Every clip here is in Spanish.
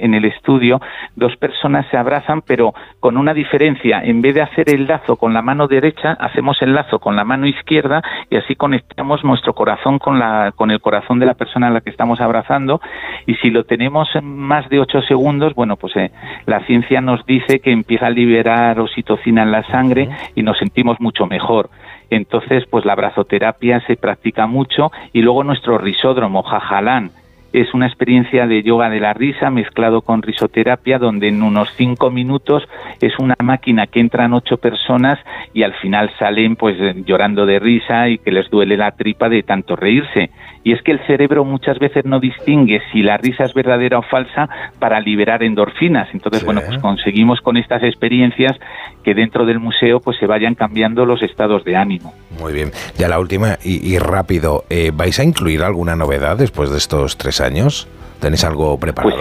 en el estudio, dos personas se abrazan, pero con una diferencia. En vez de hacer el lazo con la mano derecha, hacemos el lazo con la mano izquierda y así conectamos nuestro corazón con el corazón de la persona a la que estamos abrazando. Y si lo tenemos en más de 8 segundos, bueno, pues la ciencia nos dice que empieza a liberar oxitocina en la sangre y nos sentimos mucho mejor. Entonces, pues la abrazoterapia se practica mucho y luego nuestro risódromo, Jajalán, es una experiencia de yoga de la risa mezclado con risoterapia, donde en unos 5 minutos es una máquina que entran 8 personas y al final salen pues llorando de risa y que les duele la tripa de tanto reírse. Y es que el cerebro muchas veces no distingue si la risa es verdadera o falsa para liberar endorfinas. Entonces, bueno, pues conseguimos con estas experiencias que dentro del museo pues se vayan cambiando los estados de ánimo. Muy bien. Ya la última y rápido. ¿Vais a incluir alguna novedad después de estos 3 años? ¿Tenéis algo preparado?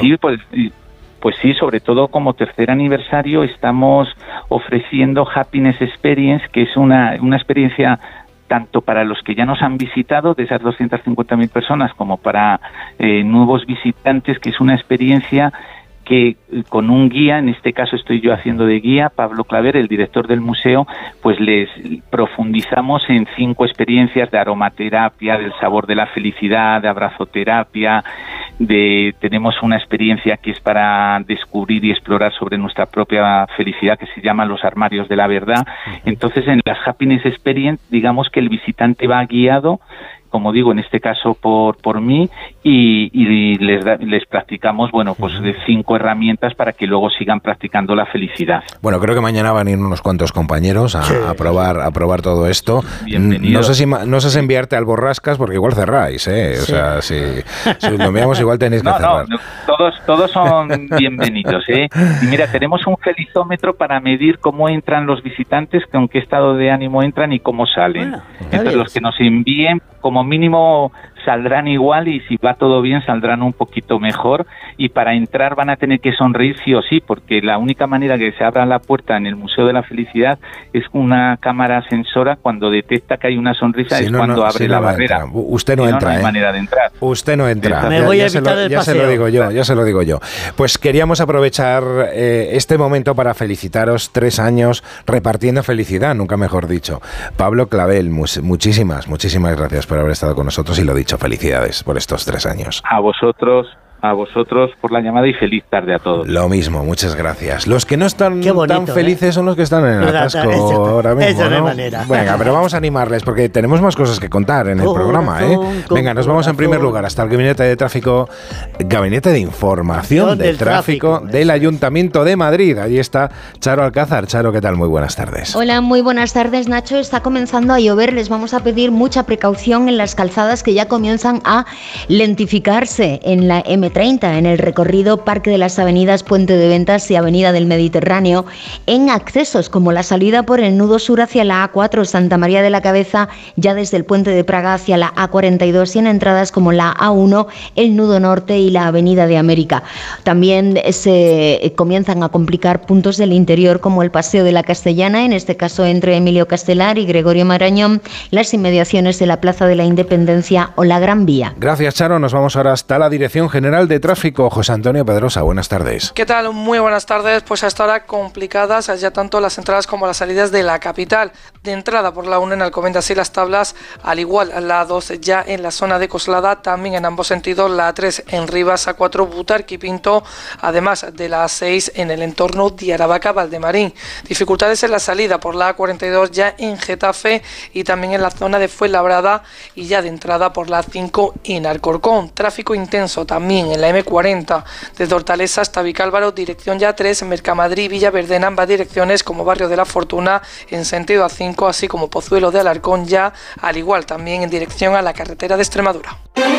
Pues sí, sobre todo como tercer aniversario estamos ofreciendo Happiness Experience, que es una experiencia tanto para los que ya nos han visitado, de esas 250.000 personas, como para nuevos visitantes, que es una experiencia que con un guía, en este caso estoy yo haciendo de guía, Pablo Claver, el director del museo, pues les profundizamos en 5 experiencias de aromaterapia, del sabor de la felicidad, de abrazoterapia, tenemos una experiencia que es para descubrir y explorar sobre nuestra propia felicidad, que se llama Los Armarios de la Verdad. Entonces, en las Happiness Experience, digamos que el visitante va guiado, como digo, en este caso por mí, y les practicamos, bueno, pues de 5 herramientas para que luego sigan practicando la felicidad. Bueno, creo que mañana van a ir unos cuantos compañeros a probar todo esto. Bienvenido. No sé si enviarte al Borrascas, porque igual cerráis, ¿eh? O sea, si lo enviamos igual tenéis que cerrar. No, todos son bienvenidos, ¿eh? Y mira, tenemos un felizómetro para medir cómo entran los visitantes, con qué estado de ánimo entran y cómo salen. Entonces, los que nos envíen, como mínimo saldrán igual, y si va todo bien saldrán un poquito mejor, y para entrar van a tener que sonreír sí o sí, porque la única manera que se abra la puerta en el Museo de la Felicidad es con una cámara sensora. Cuando detecta que hay una sonrisa abre la barrera. Usted no entra, no hay manera de entrar. Usted no entra. Me voy a evitar el paseo. Ya se lo digo yo. Pues queríamos aprovechar este momento para felicitaros. 3 años repartiendo felicidad, nunca mejor dicho. Pablo Clavel, muchísimas gracias por haber estado con nosotros, y lo dicho, felicidades por estos 3 años. A vosotros por la llamada y feliz tarde a todos. Lo mismo, muchas gracias. Los que no están tan felices son los que están en el atasco ahora mismo, ¿no? Venga, pero vamos a animarles porque tenemos más cosas que contar en el programa, ¿eh? Venga, nos vamos en primer lugar hasta el Gabinete de Tráfico, Gabinete de Información del Tráfico del Ayuntamiento de Madrid. Allí está Charo Alcázar. Charo, ¿qué tal? Muy buenas tardes. Hola, muy buenas tardes, Nacho. Está comenzando a llover. Les vamos a pedir mucha precaución en las calzadas que ya comienzan a lentificarse en la M30, en el recorrido Parque de las Avenidas, Puente de Ventas y Avenida del Mediterráneo, en accesos como la salida por el nudo sur hacia la A4, Santa María de la Cabeza, ya desde el Puente de Praga hacia la A42, y en entradas como la A1, el nudo norte y la Avenida de América. También se comienzan a complicar puntos del interior como el Paseo de la Castellana, en este caso entre Emilio Castelar y Gregorio Marañón, las inmediaciones de la Plaza de la Independencia o la Gran Vía. Gracias, Charo. Nos vamos ahora hasta la Dirección General de Tráfico. José Antonio Pedrosa, buenas tardes. ¿Qué tal? Muy buenas tardes. Pues hasta ahora complicadas ya tanto las entradas como las salidas de la capital. De entrada por la 1 en Alcobendas y Las Tablas, al igual la 2 ya en la zona de Coslada, también en ambos sentidos, la 3 en Rivas, A4 Butarque y Pinto, además de la 6 en el entorno de Aravaca, Valdemarín. Dificultades en la salida por la A42 ya en Getafe y también en la zona de Fuenlabrada, y ya de entrada por la 5 en Alcorcón. Tráfico intenso también en la M40 desde Hortaleza hasta Vicálvaro, dirección ya 3, Mercamadrid, Villaverde en ambas direcciones, como Barrio de la Fortuna en sentido A5, así como Pozuelo de Alarcón, ya al igual también en dirección a la carretera de Extremadura.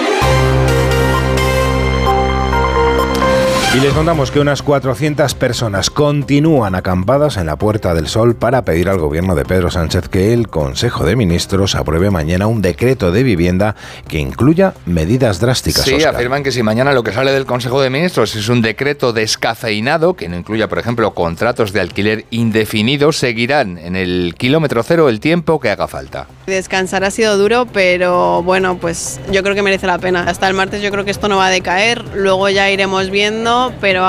Y les contamos que unas 400 personas continúan acampadas en la Puerta del Sol para pedir al gobierno de Pedro Sánchez que el Consejo de Ministros apruebe mañana un decreto de vivienda que incluya medidas drásticas. Sí, Óscar. afirman que si mañana lo que sale del Consejo de Ministros es un decreto descafeinado, que no incluya, por ejemplo, contratos de alquiler indefinidos, seguirán en el kilómetro cero el tiempo que haga falta. Descansar ha sido duro, pero bueno, pues yo creo que merece la pena. Hasta el martes yo creo que esto no va a decaer, luego ya iremos viendo, pero